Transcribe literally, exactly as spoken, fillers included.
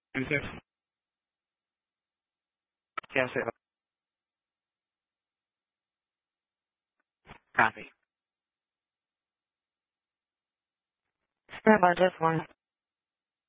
Mm-hmm. Yes, sir. Copy. How about this one?